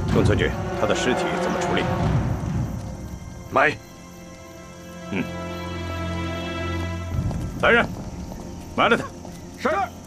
公孙局，他的尸体怎么处理？ 埋。 来人，埋了他。 是。